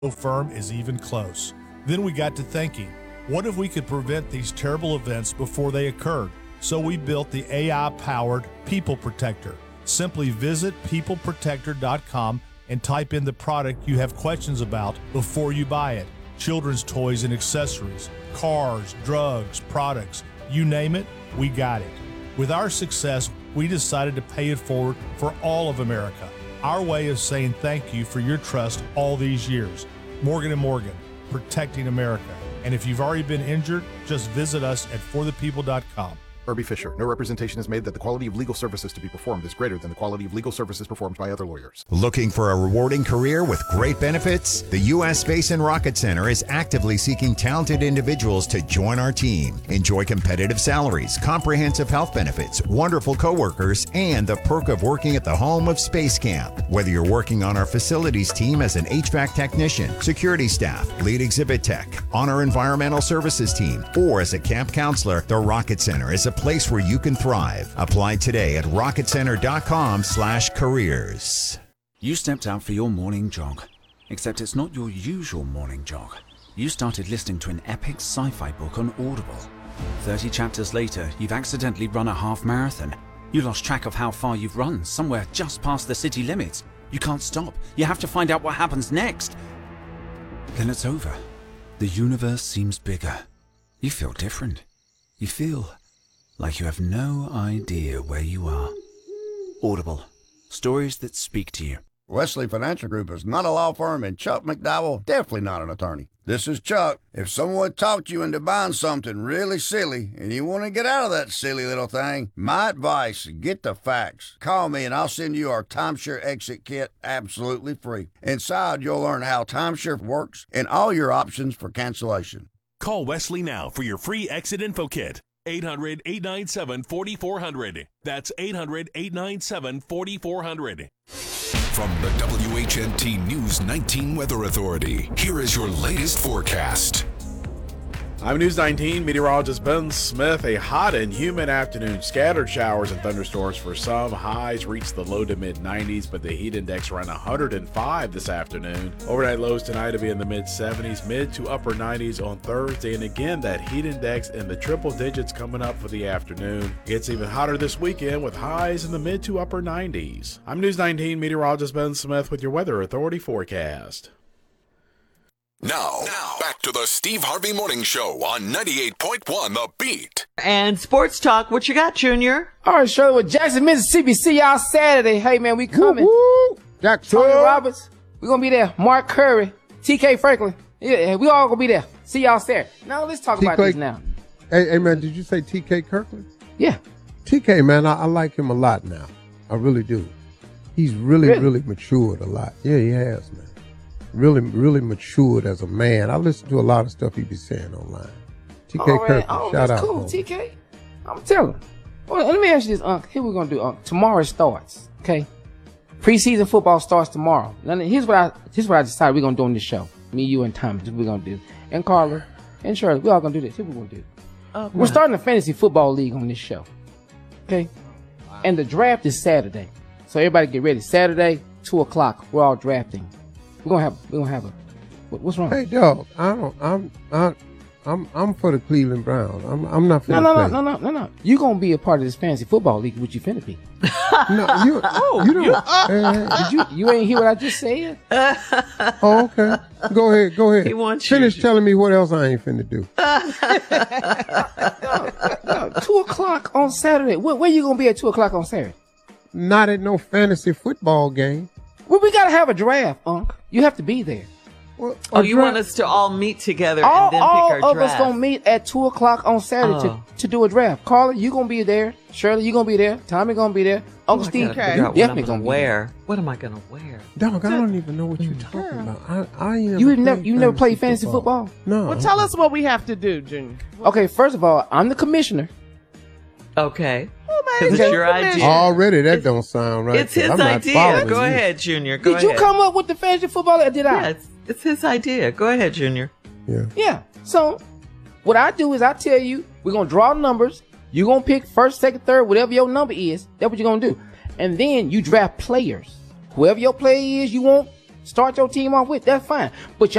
No firm is even close. Then we got to thinking, what if we could prevent these terrible events before they occurred? So we built the AI-powered People Protector. Simply visit peopleprotector.com and type in the product you have questions about before you buy it. Children's toys and accessories, cars, drugs, products, you name it, we got it. With our success, we decided to pay it forward for all of America. Our way of saying thank you for your trust all these years. Morgan & Morgan, protecting America. And if you've already been injured, just visit us at forthepeople.com. Irby Fisher. No representation is made that the quality of legal services to be performed is greater than the quality of legal services performed by other lawyers. Looking for a rewarding career with great benefits? The U.S. Space and Rocket Center is actively seeking talented individuals to join our team. Enjoy competitive salaries, comprehensive health benefits, wonderful coworkers, and the perk of working at the home of Space Camp. Whether you're working on our facilities team as an HVAC technician, security staff, lead exhibit tech, on our environmental services team, or as a camp counselor, the Rocket Center is a place where you can thrive. Apply today at rocketcenter.com/careers. You stepped out for your morning jog, except it's not your usual morning jog. You started listening to an epic sci-fi book on Audible. 30 chapters later, you've accidentally run a half marathon. You lost track of how far you've run, somewhere just past the city limits. You can't stop. You have to find out what happens next. Then it's over. The universe seems bigger. You feel different. You feel like you have no idea where you are. Audible. Stories that speak to you. Wesley Financial Group is not a law firm, and Chuck McDowell definitely not an attorney. This is Chuck. If someone talked you into buying something really silly and you want to get out of that silly little thing, my advice, get the facts. Call me and I'll send you our timeshare exit kit absolutely free. Inside, you'll learn how timeshare works and all your options for cancellation. Call Wesley now for your free exit info kit. 800-897-4400. That's 800-897-4400. From the WHNT News 19 Weather Authority, here is your latest forecast. I'm News 19 meteorologist Ben Smith. A hot and humid afternoon. Scattered showers and thunderstorms for some. Highs reach the low to mid 90s, but the heat index around 105 this afternoon. Overnight lows tonight will be in the mid 70s, mid to upper 90s on Thursday. And again, that heat index in the triple digits coming up for the afternoon. It's even hotter this weekend with highs in the mid to upper 90s. I'm News 19 meteorologist Ben Smith with your Weather Authority forecast. Now, back to the Steve Harvey Morning Show on 98.1 The Beat. And Sports Talk, what you got, Junior? All right, Shirley, with Jackson, Mississippi. See y'all Saturday. Hey, man, we coming. Woo-hoo. Jackson. Tony Roberts, we going to be there. Mark Curry, TK Franklin. Yeah, we all going to be there. See y'all Saturday. Now, let's talk about this now. Hey, man, did you say TK Kirkland? Yeah. TK, man, I like him a lot now. I really do. He's really matured a lot. Yeah, he has, man. Really matured as a man. I listen to a lot of stuff he be saying online. TK Kirkland, shout out. Cool, TK. I'm telling. Well, let me ask you this, Unc. Here we're gonna do, tomorrow starts. Okay, preseason football starts tomorrow. Now, here's what I decided we're gonna do on this show. Me, you, and Thomas. This is what we're gonna do, and Carla, and Shirley. We all gonna do this. Here's what we're gonna do. Okay. We're starting a fantasy football league on this show. Okay, and the draft is Saturday, so everybody get ready. Saturday, 2:00. We're all drafting. We're gonna have a. What's wrong? Hey, dog. I'm for the Cleveland Browns. I'm not finna play. No. You gonna be a part of this fantasy football league, which you finna be. No, you don't. You ain't hear what I just said? Oh, okay. Go ahead. He wants Finish telling me what else I ain't finna do. No, 2:00 on Saturday. Where you gonna be at 2:00 on Saturday? Not at no fantasy football game. Well, we gotta have a draft, Unc. You have to be there. Well, you want us to all meet together and then pick our draft? All of us gonna meet at 2:00 on Saturday to do a draft. Carla, you gonna be there. Shirley, you gonna be there. Tommy gonna be there. Uncle Steve, definitely gonna wear. What am I gonna wear? Dog, I don't even know what you're talking about. You never played fantasy football? No. Well, tell us what we have to do, Junior. Okay, first of all, I'm the commissioner. Okay. It's your idea. Already, that don't sound right. It's his idea. Go ahead, Junior. Go ahead. Did you come up with the fantasy football, or did I? Yeah, it's his idea. Go ahead, Junior. Yeah. So, what I do is I tell you, we're going to draw numbers. You're going to pick first, second, third, whatever your number is. That's what you're going to do. And then you draft players. Whoever your player is you want, start your team off with, that's fine. But